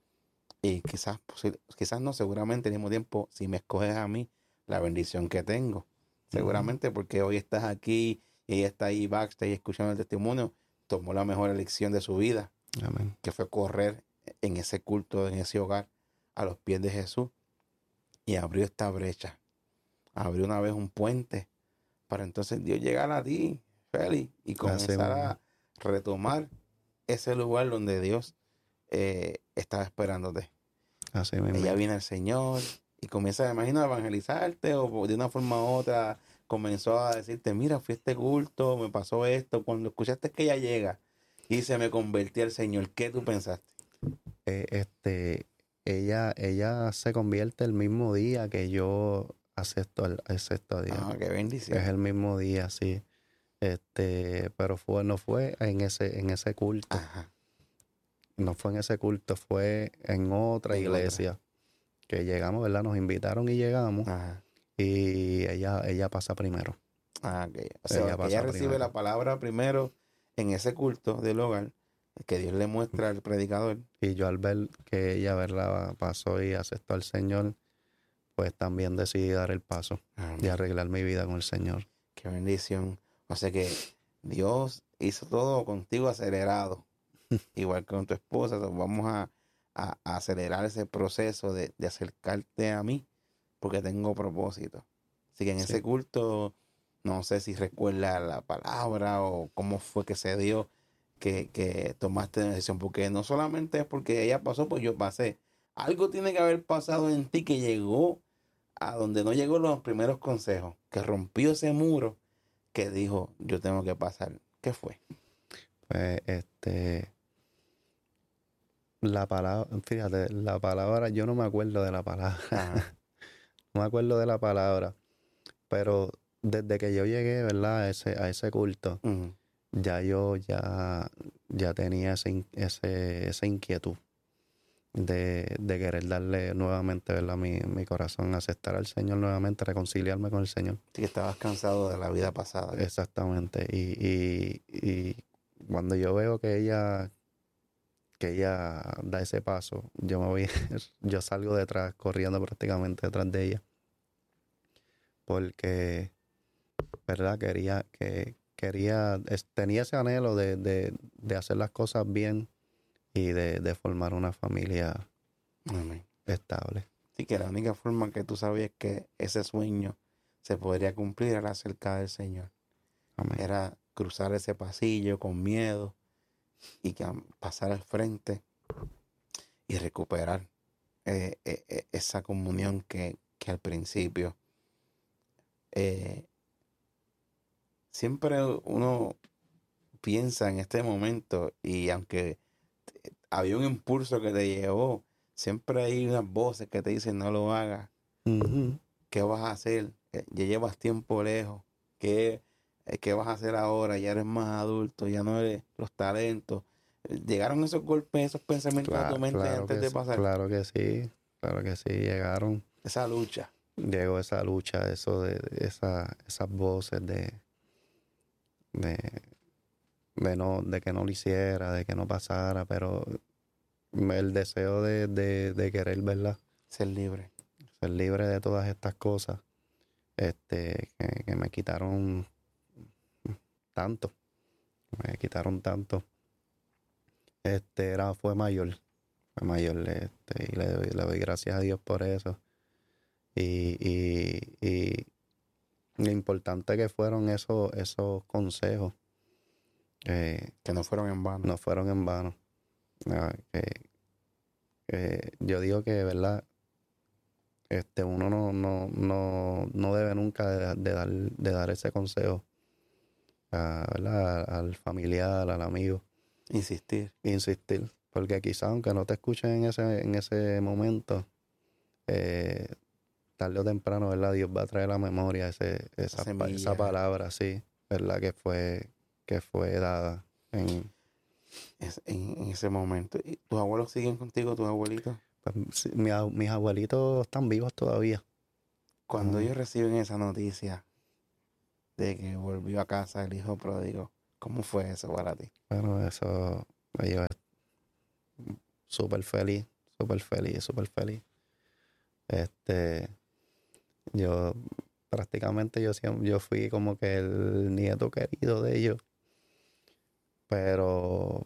Y quizás, posi- quizás no, seguramente al mismo tiempo, si me escoges a mí, la bendición que tengo. Seguramente porque hoy estás aquí y ella está ahí backstage escuchando el testimonio, tomó la mejor elección de su vida, Amén. que fue correr en ese culto, en ese hogar, a los pies de Jesús, y abrió esta brecha. Abrió una vez un puente para entonces Dios llegar a ti, Félix, y comenzar a retomar ese lugar donde Dios eh, estaba esperándote. Así mismo. Ella viene al Señor y comienza, me imagino, a evangelizarte, o de una forma u otra comenzó a decirte, mira, fui a este culto, me pasó esto. Cuando escuchaste que ella llega y se me convertí al Señor, ¿qué tú pensaste? Eh, este, ella, ella se convierte el mismo día que yo acepto, el, acepto a Dios. Ah, qué bendición. Es el mismo día, sí. Este, pero fue, no fue en ese, en ese culto. Ajá. No fue en ese culto, fue en otra En iglesia. otra. Que llegamos, ¿verdad? Nos invitaron y llegamos. Ajá. Y ella, ella pasa primero. Ah, ok. O sea, Ella que ella pasa recibe primero. la palabra primero en ese culto del hogar, que Dios le muestra al predicador. Y yo al ver que ella, ¿verdad? Pasó y aceptó al Señor, pues también decidí dar el paso Amén. de arreglar mi vida con el Señor. Qué bendición. O sea que Dios hizo todo contigo acelerado. Igual que con tu esposa. Entonces vamos a, a- a acelerar ese proceso de, de acercarte a mí, porque tengo propósito. Así que en Sí. ese culto, no sé si recuerda la palabra o cómo fue que se dio que, que tomaste la decisión, porque no solamente es porque ella pasó, pues yo pasé. Algo tiene que haber pasado en ti que llegó a donde no llegó los primeros consejos, que rompió ese muro, que dijo, yo tengo que pasar. ¿Qué fue? Pues, este, la palabra, fíjate, la palabra, yo no me acuerdo de la palabra. Ajá. No me acuerdo de la palabra, pero desde que yo llegué, ¿verdad? A ese, a ese culto, Ujú. ya yo ya, ya tenía ese, in- ese, esa inquietud de, de querer darle nuevamente, ¿verdad? Mi, mi corazón, aceptar al Señor nuevamente, reconciliarme con el Señor. Sí, que estabas cansado de la vida pasada. Exactamente. Y, y, y cuando yo veo que ella, que ella da ese paso, yo me voy, yo salgo detrás, corriendo prácticamente detrás de ella. Porque, ¿verdad? Quería, que, quería, es- tenía ese anhelo de, de, de hacer las cosas bien y de, de formar una familia Amén. estable. Sí, que la única forma que tú sabías que ese sueño se podría cumplir era cerca del Señor. Amén. Era cruzar ese pasillo con miedo y que pasar al frente y recuperar eh, eh, eh, esa comunión que, que al principio eh, siempre uno piensa en este momento, y aunque te- había un impulso que te llevó, siempre hay unas voces que te dicen no lo hagas. Ujú. ¿Qué vas a hacer? Eh, Ya llevas tiempo lejos. ¿Qué, eh, qué vas a hacer ahora? Ya eres más adulto, ya no eres los talentos. Eh, ¿Llegaron esos golpes, esos pensamientos a Cla- tu mente claro antes que de sí, pasar? claro que sí, claro que sí, llegaron. Esa lucha. Llegó esa lucha, eso de, de esa, esas voces de, de, de no, de que no lo hiciera, de que no pasara, pero el deseo de, de, de querer, ¿verdad? Ser libre. Ser libre de todas estas cosas, este, que, que me quitaron tanto, me quitaron tanto. Este era, fue mayor, fue mayor, este, y le doy, le doy gracias a Dios por eso. Y, y, y lo importante que fueron esos, esos consejos. eh, Que no fueron en vano. No fueron en vano. Ah, que- que yo digo que, ¿verdad? Este, uno no, no, no, no debe nunca de, de dar, de dar ese consejo a, ¿verdad? Al familiar, al amigo. Insistir. Insistir. Porque quizás aunque no te escuchen en ese, en ese momento, eh, tarde o temprano, ¿verdad? Dios va a traer a la memoria ese, esa, Esa pa- semilla. esa palabra, sí, ¿verdad? Que fue, que fue dada en... Es- en, en ese momento. ¿Y tus abuelos siguen contigo, tus abuelitos? Pues, sí, mi ab- mis abuelitos están vivos todavía. Cuando Ah. ellos reciben esa noticia de que volvió a casa el hijo pródigo, ¿cómo fue eso para ti? Bueno, eso, ellos súper feliz, súper feliz, súper feliz. Este, yo prácticamente yo siempre, yo fui como que el nieto querido de ellos, pero,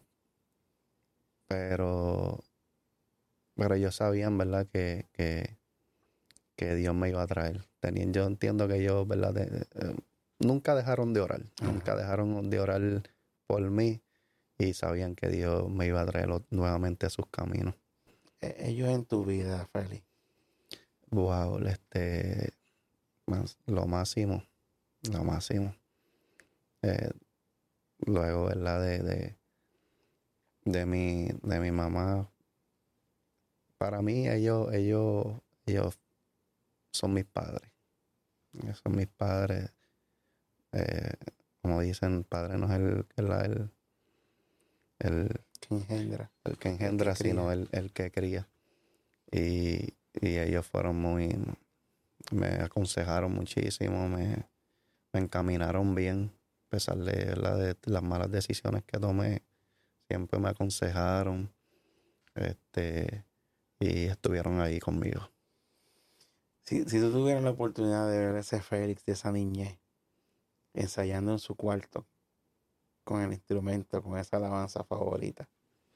pero, pero ellos sabían, ¿verdad? Que, que, que Dios me iba a traer. Tenían, yo entiendo que ellos, ¿verdad? De- eh, nunca dejaron de orar, nunca dejaron de orar por mí y sabían que Dios me iba a traer o- nuevamente a sus caminos. E- Ellos en tu vida, Félix. Wow, este, más, lo máximo, lo máximo. Eh, luego, ¿verdad? De, de, de mi, de mi mamá. Para mí, ellos, ellos, ellos son mis padres. Ellos son mis padres. Eh, como dicen, padre no es el, el, el, el que engendra, el que engendra, El que cría. sino el, el que cría. Y, y ellos fueron muy, me aconsejaron muchísimo, me, me encaminaron bien, a pesar de, la, de las malas decisiones que tomé, siempre me aconsejaron, este, y estuvieron ahí conmigo. Si, si tú tuvieras la oportunidad de ver ese Félix de esa niñez ensayando en su cuarto con el instrumento, con esa alabanza favorita,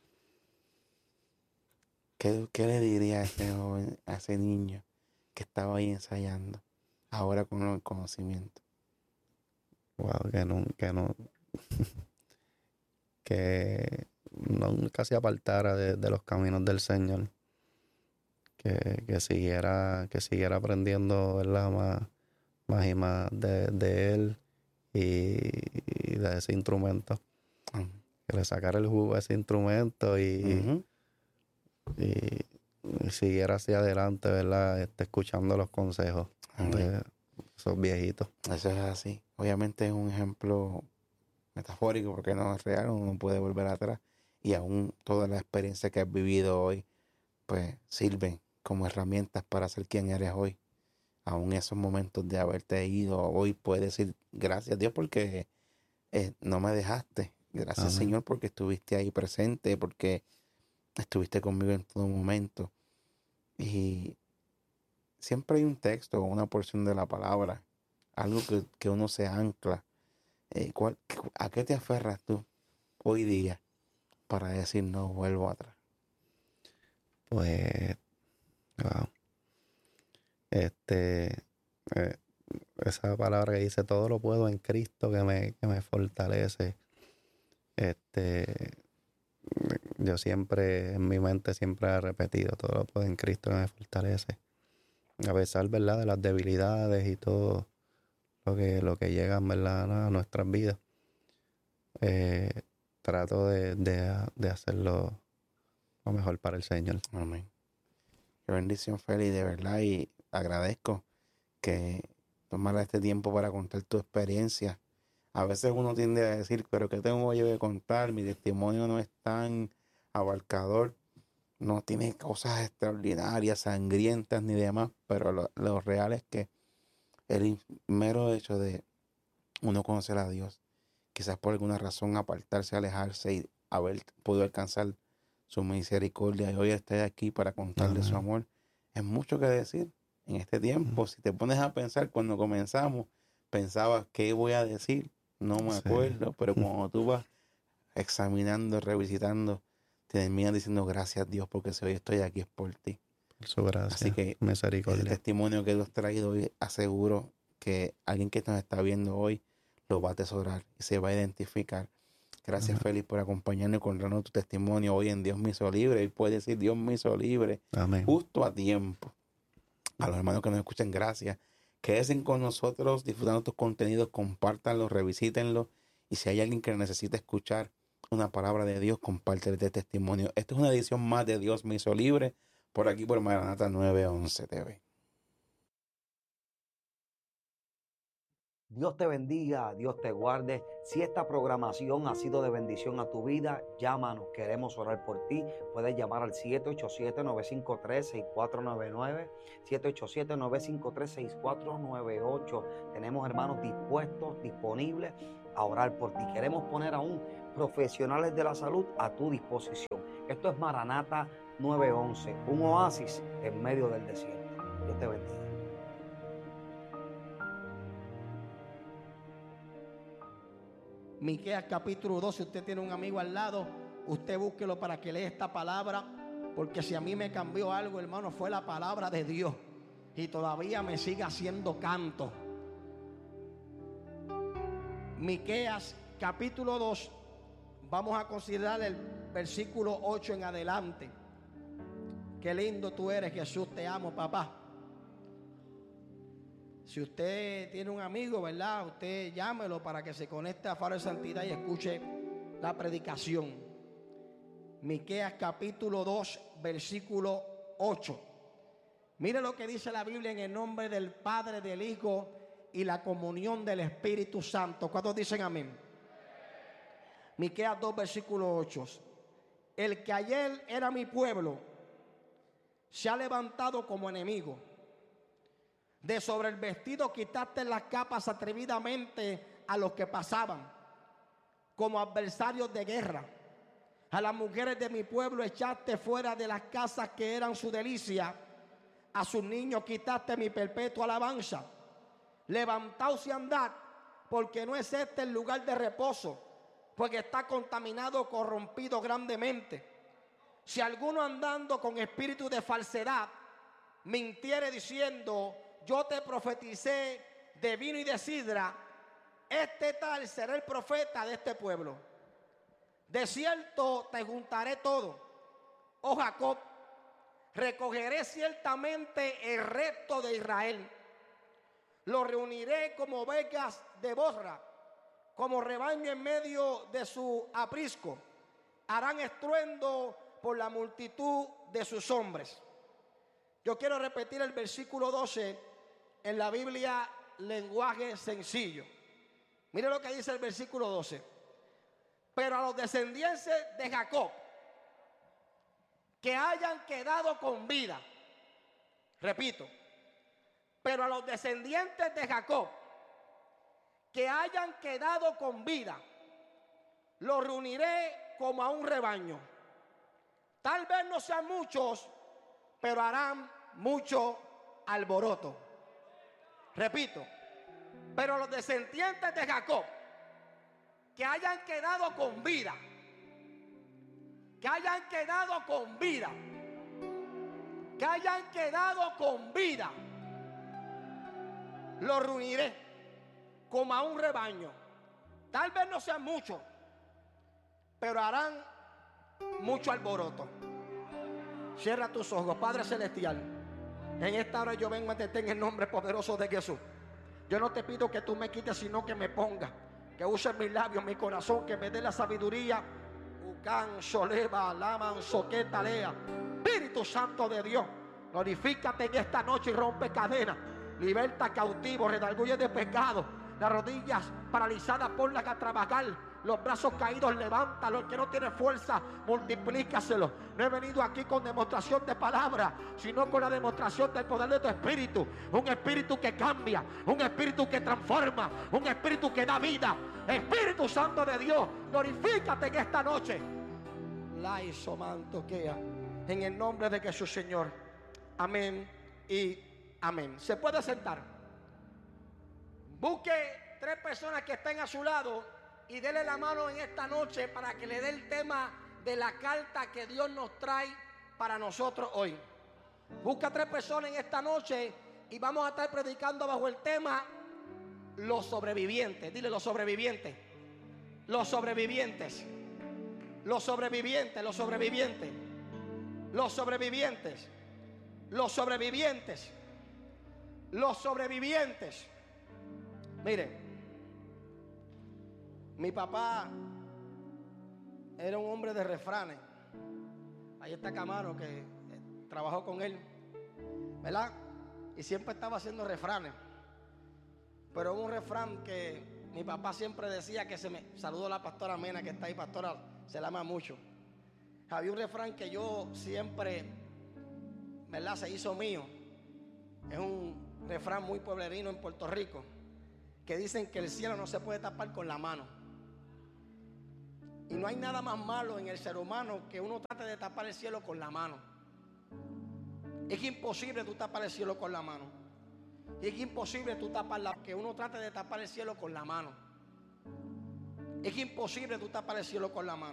¿qué, qué le diría a ese joven, a ese niño que estaba ahí ensayando, ahora con el conocimiento? Wow, que no, que no, que nunca se apartara de, de los caminos del Señor, que, que siguiera, que siguiera aprendiendo, ¿verdad? Más, más y más de, de Él y, y de ese instrumento. Ujú. Que le sacara el jugo a ese instrumento y, Ujú. y, y siguiera hacia adelante, ¿verdad? Este, escuchando los consejos de esos viejitos. Eso es así. Obviamente es un ejemplo metafórico porque no es real, uno no puede volver atrás. Y aún toda la experiencia que has vivido hoy, pues sirven como herramientas para ser quien eres hoy. Aún esos momentos de haberte ido, hoy puedes decir gracias a Dios porque eh, no me dejaste. Gracias, Amén. Señor, porque estuviste ahí presente, porque estuviste conmigo en todo momento. Y siempre hay un texto o una porción de la palabra, algo que, que uno se ancla. Eh, ¿cuál- ¿A qué te aferras tú hoy día para decir no vuelvo atrás? Pues, wow. Este, eh, esa palabra que dice todo lo puedo en Cristo que me, que me fortalece. Este, yo siempre, en mi mente siempre he repetido, todo lo puedo en Cristo que me fortalece. A pesar, ¿verdad?, de las debilidades y todo lo que, lo que llegan, ¿verdad?, a nuestras vidas. Eh, trato de, de, de hacerlo lo mejor para el Señor. Amén. Qué bendición, Félix, de verdad, y agradezco que tomara este tiempo para contar tu experiencia. A veces uno tiende a decir, pero ¿qué tengo yo que contar? Mi testimonio no es tan abarcador, no tiene cosas extraordinarias, sangrientas ni demás, pero lo, lo real es que el mero hecho de uno conocer a Dios, quizás por alguna razón apartarse, alejarse y haber podido alcanzar su misericordia y hoy estar aquí para contarle su amor, es mucho que decir en este tiempo. Si te pones a pensar, cuando comenzamos, pensabas, ¿qué voy a decir? No me Sí. acuerdo, pero cuando tú vas examinando, revisitando, te terminas diciendo gracias Dios porque si hoy estoy aquí es por ti. Por su gracia, Así que ese misericordia. testimonio que tú has traído hoy, aseguro que alguien que nos está viendo hoy lo va a atesorar y se va a identificar. Gracias, Ajá. Félix, por acompañarnos y contarnos tu testimonio hoy en Dios me hizo libre. Y puedes decir, Dios me hizo libre, Amén. justo a tiempo. A los hermanos que nos escuchan, gracias. Quédense con nosotros disfrutando tus contenidos, compártanlos, revisítenlos. Y si hay alguien que necesita escuchar una palabra de Dios, compártele este testimonio. Esta es una edición más de Dios me hizo libre, por aquí por Maranata nueve once T V. Dios te bendiga, Dios te guarde. Si esta programación ha sido de bendición a tu vida, llámanos, queremos orar por ti. Puedes llamar al siete ocho siete, nueve cinco tres, seis cuatro nueve nueve, siete ocho siete, nueve cinco tres, seis cuatro nueve ocho. Tenemos hermanos dispuestos, disponibles a orar por ti. Queremos poner aún profesionales de la salud a tu disposición. Esto es Maranata nueve once, un oasis en medio del desierto. Dios te bendiga. Miqueas capítulo dos, si usted tiene un amigo al lado, usted búsquelo para que lea esta palabra, porque si a mí me cambió algo, hermano, fue la palabra de Dios y todavía me sigue haciendo canto. Miqueas capítulo dos, vamos a considerar el versículo ocho en adelante. Qué lindo tú eres, Jesús, te amo, papá. Si usted tiene un amigo, ¿verdad? Usted llámelo para que se conecte a Faro de Santidad y escuche la predicación. Miqueas capítulo dos, versículo ocho. Mire lo que dice la Biblia en el nombre del Padre, del Hijo y la comunión del Espíritu Santo. ¿Cuántos dicen amén? Miqueas dos, versículo ocho. El que ayer era mi pueblo se ha levantado como enemigo. De sobre el vestido quitaste las capas atrevidamente a los que pasaban, como adversarios de guerra. A las mujeres de mi pueblo echaste fuera de las casas que eran su delicia. A sus niños quitaste mi perpetua alabanza. Levantaos y andad, porque no es este el lugar de reposo, porque está contaminado, corrompido grandemente. Si alguno andando con espíritu de falsedad mintiere diciendo: yo te profeticé de vino y de sidra, este tal será el profeta de este pueblo. De cierto te juntaré todo, oh Jacob, recogeré ciertamente el resto de Israel. Lo reuniré como ovejas de Bosra, como rebaño en medio de su aprisco. Harán estruendo por la multitud de sus hombres. Yo quiero repetir el versículo doce en la Biblia, lenguaje sencillo. Mire lo que dice el versículo doce. Pero a los descendientes de Jacob que hayan quedado con vida, repito, pero a los descendientes de Jacob que hayan quedado con vida, los reuniré como a un rebaño. Tal vez no sean muchos, pero harán mucho alboroto. Repito, pero los descendientes de Jacob que hayan quedado con vida, que hayan quedado con vida, que hayan quedado con vida, los reuniré como a un rebaño. Tal vez no sean muchos, pero harán mucho alboroto. Cierra tus ojos, Padre Celestial. En esta hora yo vengo ante ti en el nombre poderoso de Jesús. Yo no te pido que tú me quites, sino que me pongas, que uses mis labios, mi corazón, que me dé la sabiduría. Ucan, soleva, laman, soqueta, lea. Espíritu Santo de Dios, glorifícate en esta noche y rompe cadenas. Liberta cautivos, redarguye de pecado. Las rodillas paralizadas, ponlas a trabajar. Los brazos caídos, levántalo. El que no tiene fuerza, multiplícaselo. No he venido aquí con demostración de palabra, sino con la demostración del poder de tu espíritu. Un espíritu que cambia, un espíritu que transforma, un espíritu que da vida. Espíritu Santo de Dios, glorifícate en esta noche. La isomantoquea, en el nombre de Jesús, Señor. Amén y amén. Se puede sentar. Busque tres personas que estén a su lado y dele la mano en esta noche para que le dé el tema de la carta que Dios nos trae para nosotros hoy. Busca tres personas en esta noche y vamos a estar predicando bajo el tema los sobrevivientes. Dile: los sobrevivientes. Los sobrevivientes. Los sobrevivientes. Los sobrevivientes. Los sobrevivientes. Los sobrevivientes. Los sobrevivientes. Mire, mi papá era un hombre de refranes. Ahí está Camaro, que trabajó con él, ¿verdad? Y siempre estaba haciendo refranes. Pero hubo un refrán que mi papá siempre decía que se me... Saludo a la pastora Mena que está ahí, pastora, se la ama mucho. Había un refrán que yo siempre, ¿verdad?, se hizo mío. Es un refrán muy pueblerino en Puerto Rico, que dicen que el cielo no se puede tapar con la mano. Y no hay nada más malo en el ser humano que uno trate de tapar el cielo con la mano. Es imposible tú tapar el cielo con la mano. Y es imposible tú tapar la, que uno trate de tapar el cielo con la mano. Es imposible tú tapar el cielo con la mano.